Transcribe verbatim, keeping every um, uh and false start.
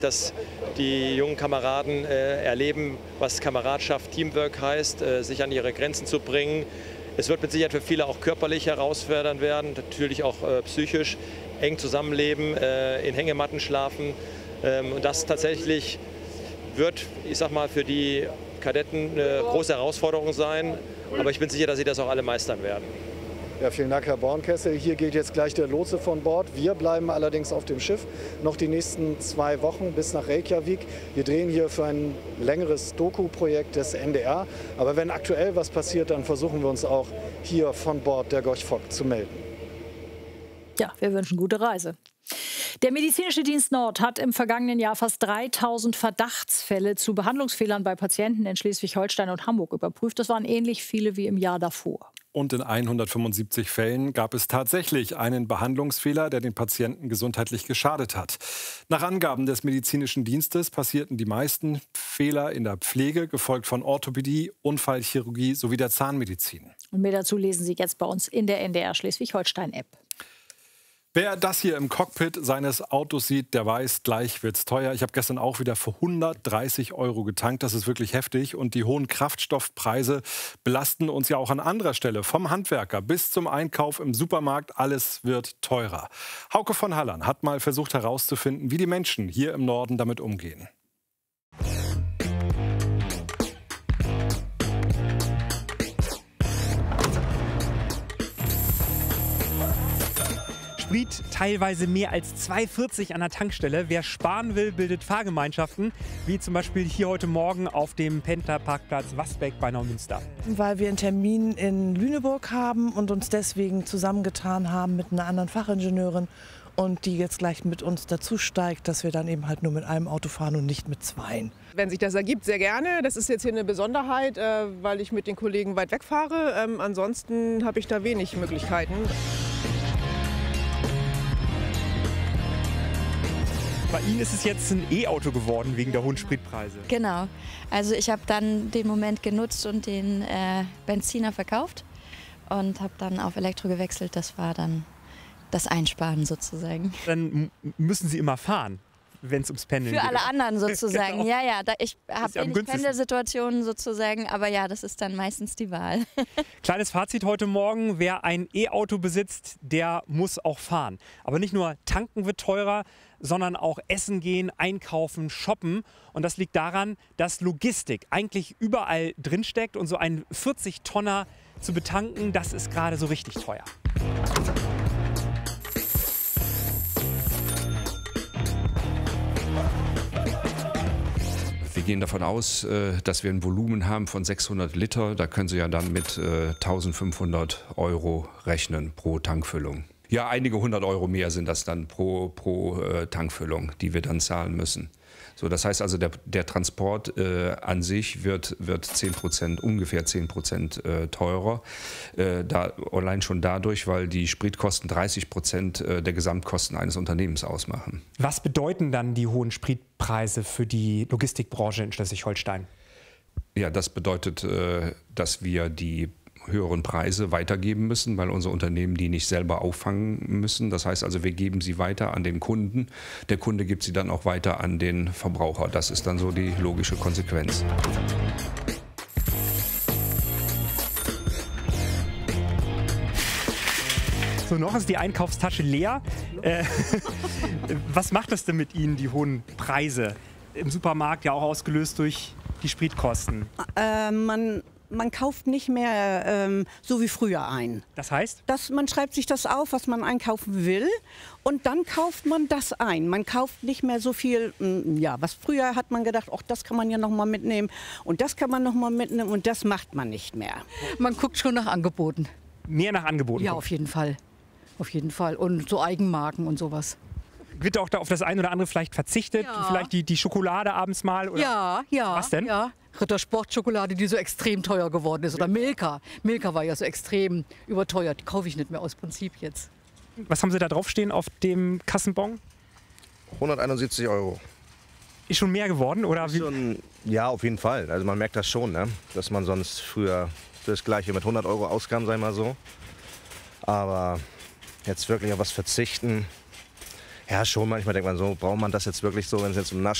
Dass die jungen Kameraden äh, erleben, was Kameradschaft, Teamwork heißt, äh, sich an ihre Grenzen zu bringen. Es wird mit Sicherheit für viele auch körperlich herausfordernd werden, natürlich auch äh, psychisch, eng zusammenleben, äh, in Hängematten schlafen. Ähm, und das tatsächlich wird, ich sag mal, für die Kadetten eine große Herausforderung sein. Aber ich bin sicher, dass sie das auch alle meistern werden. Ja, vielen Dank, Herr Bornkessel. Hier geht jetzt gleich der Lotse von Bord. Wir bleiben allerdings auf dem Schiff noch die nächsten zwei Wochen bis nach Reykjavik. Wir drehen hier für ein längeres Doku-Projekt des N D R. Aber wenn aktuell was passiert, dann versuchen wir uns auch hier von Bord der Gorch Fock zu melden. Ja, wir wünschen gute Reise. Der Medizinische Dienst Nord hat im vergangenen Jahr fast dreitausend Verdachtsfälle zu Behandlungsfehlern bei Patienten in Schleswig-Holstein und Hamburg überprüft. Das waren ähnlich viele wie im Jahr davor. Und in hundertfünfundsiebzig Fällen gab es tatsächlich einen Behandlungsfehler, der den Patienten gesundheitlich geschadet hat. Nach Angaben des Medizinischen Dienstes passierten die meisten Fehler in der Pflege, gefolgt von Orthopädie, Unfallchirurgie sowie der Zahnmedizin. Und mehr dazu lesen Sie jetzt bei uns in der N D R Schleswig-Holstein-App. Wer das hier im Cockpit seines Autos sieht, der weiß, gleich wird's teuer. Ich habe gestern auch wieder für hundertdreißig Euro getankt. Das ist wirklich heftig. Und die hohen Kraftstoffpreise belasten uns ja auch an anderer Stelle. Vom Handwerker bis zum Einkauf im Supermarkt, alles wird teurer. Hauke von Hallern hat mal versucht herauszufinden, wie die Menschen hier im Norden damit umgehen. Sprit teilweise mehr als zwei vierzig an der Tankstelle. Wer sparen will, bildet Fahrgemeinschaften, wie zum Beispiel hier heute Morgen auf dem Pendlerparkplatz Wasbeck bei Neumünster. Weil wir einen Termin in Lüneburg haben und uns deswegen zusammengetan haben mit einer anderen Fachingenieurin und die jetzt gleich mit uns dazu steigt, dass wir dann eben halt nur mit einem Auto fahren und nicht mit zweien. Wenn sich das ergibt, sehr gerne. Das ist jetzt hier eine Besonderheit, äh, weil ich mit den Kollegen weit weg fahre. Ähm, ansonsten habe ich da wenig Möglichkeiten. Bei Ihnen ist es jetzt ein E-Auto geworden wegen der hohen Spritpreise. Genau. Also ich habe dann den Moment genutzt und den äh, Benziner verkauft und habe dann auf Elektro gewechselt. Das war dann das Einsparen sozusagen. Dann müssen Sie immer fahren, wenn es ums Pendeln geht. Für alle anderen sozusagen. Genau. Ja, ja. Da, ich habe ja wenig Pendelsituationen sozusagen, aber ja, das ist dann meistens die Wahl. Kleines Fazit heute Morgen: Wer ein E-Auto besitzt, der muss auch fahren. Aber nicht nur tanken wird teurer, sondern auch essen gehen, einkaufen, shoppen. Und das liegt daran, dass Logistik eigentlich überall drinsteckt. Und so ein vierzig Tonner zu betanken, das ist gerade so richtig teuer. Wir gehen davon aus, dass wir ein Volumen haben von sechshundert Liter. Da können Sie ja dann mit eintausendfünfhundert Euro rechnen pro Tankfüllung. Ja, einige hundert Euro mehr sind das dann pro, pro äh, Tankfüllung, die wir dann zahlen müssen. So, das heißt also, der, der Transport äh, an sich wird, wird zehn Prozent, ungefähr zehn Prozent äh, teurer. Äh, da, allein schon dadurch, weil die Spritkosten dreißig Prozent äh, der Gesamtkosten eines Unternehmens ausmachen. Was bedeuten dann die hohen Spritpreise für die Logistikbranche in Schleswig-Holstein? Ja, das bedeutet, äh, dass wir die höheren Preise weitergeben müssen, weil unsere Unternehmen die nicht selber auffangen müssen. Das heißt also, wir geben sie weiter an den Kunden. Der Kunde gibt sie dann auch weiter an den Verbraucher. Das ist dann so die logische Konsequenz. So, noch ist die Einkaufstasche leer. Äh, was macht das denn mit Ihnen, die hohen Preise im Supermarkt, ja auch ausgelöst durch die Spritkosten? Äh, man Man kauft nicht mehr ähm, so wie früher ein. Das heißt? Dass man schreibt sich das auf, was man einkaufen will, und dann kauft man das ein. Man kauft nicht mehr so viel, ja, was früher hat man gedacht, ach, das kann man ja noch mal mitnehmen und das kann man noch mal mitnehmen, und das macht man nicht mehr. Man guckt schon nach Angeboten. Mehr nach Angeboten? Ja, auf jeden Fall. Auf jeden Fall. Und so Eigenmarken und sowas. Wird auch da auf das eine oder andere vielleicht verzichtet? Ja. Vielleicht die, die Schokolade abends mal? Oder? Ja, ja. Was denn? Ja. Rittersport-Schokolade, die so extrem teuer geworden ist. Oder Milka. Milka war ja so extrem überteuert. Die kaufe ich nicht mehr aus Prinzip jetzt. Was haben Sie da draufstehen auf dem Kassenbon? hunderteinundsiebzig Euro. Ist schon mehr geworden? Oder wie? Schon, ja, auf jeden Fall. Also man merkt das schon, ne? Dass man sonst früher das Gleiche mit hundert Euro auskam, sei mal so. Aber jetzt wirklich auf was verzichten, Ja, schon manchmal denkt man so, braucht man das jetzt wirklich so, wenn es jetzt um